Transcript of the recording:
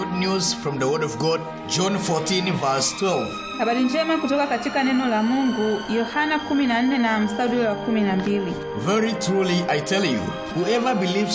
good news from the word of God, John 14 verse 12. Habari njema kutoka katika neno la Mungu, Yohana 14 na mstari wa 12. Very truly I tell you, whoever believes